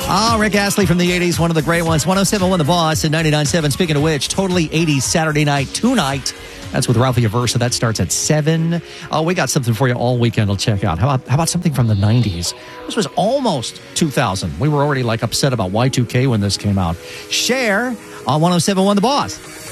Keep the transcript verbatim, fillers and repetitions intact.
Ah, Rick Astley from the eighties, one of the great ones. one oh seven point one The Boss and ninety-nine point seven. Speaking of which, Totally eighties Saturday night tonight. That's with Ralphie Aversa. That starts at seven. Oh, we got something for you all weekend to check out. How about, how about something from the nineties? This was almost two thousand. We were already like upset about Y two K when this came out. Cher on one oh seven point one The Boss.